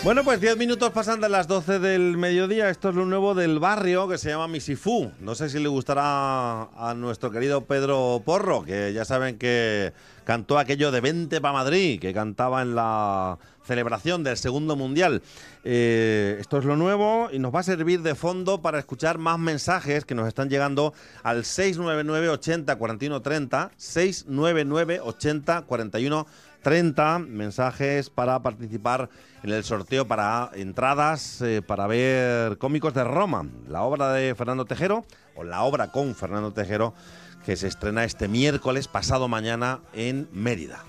Bueno, pues 10 minutos pasan de las 12 del mediodía. Esto es lo nuevo del barrio que se llama Misifú. No sé si le gustará a nuestro querido Pedro Porro, que ya saben que cantó aquello de Vente pa' Madrid, que cantaba en la celebración del segundo mundial. Esto es lo nuevo y nos va a servir de fondo para escuchar más mensajes que nos están llegando al 699 80 41 30, 699 80 41 30, mensajes para participar en el sorteo para entradas para ver Cómicos de Roma, la obra de Fernando Tejero, o la obra con Fernando Tejero, que se estrena este miércoles, pasado mañana, en Mérida.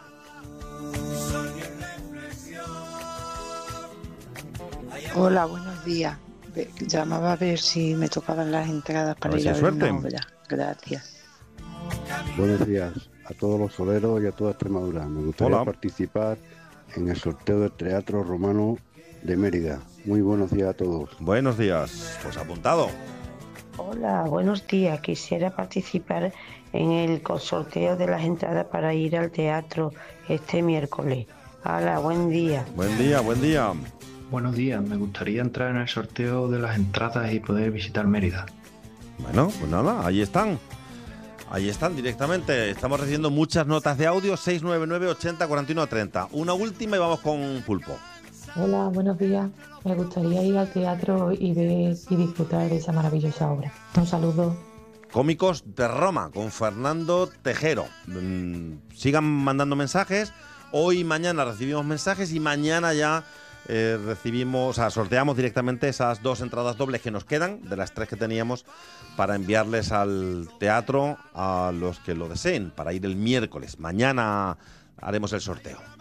Hola, buenos días. Llamaba a ver si me tocaban las entradas para ir a ver una obra. Gracias. Buenos días a todos los soleros y a toda Extremadura. Me gustaría participar en el sorteo del Teatro Romano de Mérida. Muy buenos días a todos. Buenos días. Pues apuntado. Hola, buenos días. Quisiera participar en el sorteo de las entradas para ir al teatro este miércoles. Hola, buen día. Buen día, buen día. Buenos días. Me gustaría entrar en el sorteo de las entradas y poder visitar Mérida. Bueno, pues nada, ahí están. Ahí están directamente. Estamos recibiendo muchas notas de audio. 699 80 41 30. Una última y vamos con Pulpo. Hola, buenos días. Me gustaría ir al teatro y ver y disfrutar de esa maravillosa obra. Un saludo. Cómicos de Roma con Fernando Tejero. Sigan mandando mensajes. Hoy y mañana recibimos mensajes y mañana ya sorteamos directamente esas 2 entradas dobles que nos quedan, de las 3 que teníamos, para enviarles al teatro a los que lo deseen, para ir el miércoles. Mañana haremos el sorteo.